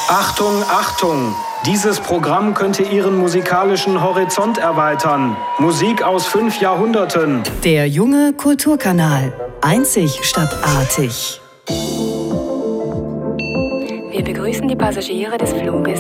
Achtung, Achtung! Dieses Programm könnte Ihren musikalischen Horizont erweitern. Musik aus 5 Jahrhunderten. Der junge Kulturkanal. Einzig statt artig. Wir begrüßen die Passagiere des Fluges